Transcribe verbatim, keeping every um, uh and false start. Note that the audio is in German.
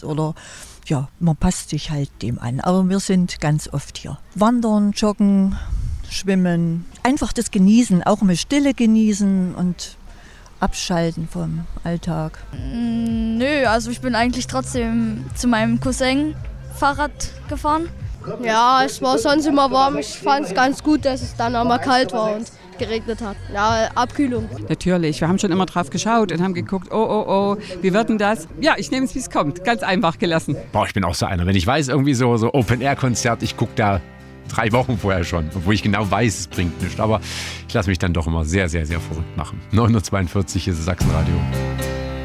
oder ja, man passt sich halt dem an. Aber wir sind ganz oft hier. Wandern, joggen, schwimmen, einfach das Genießen, auch mal Stille genießen und abschalten vom Alltag. Nö, also ich bin eigentlich trotzdem zu meinem Cousin Fahrrad gefahren. Ja, es war sonst immer warm. Ich fand es ganz gut, dass es dann auch mal kalt war und geregnet hat. Ja, Abkühlung. Natürlich, wir haben schon immer drauf geschaut und haben geguckt, oh, oh, oh, wie wird denn das? Ja, ich nehme es, wie es kommt. Ganz einfach gelassen. Boah, ich bin auch so einer. Wenn ich weiß, irgendwie so, so Open-Air-Konzert, ich gucke da drei Wochen vorher schon, obwohl ich genau weiß, es bringt nichts. Aber ich lasse mich dann doch immer sehr, sehr, sehr verrückt machen. neun Uhr zweiundvierzig ist Sachsenradio.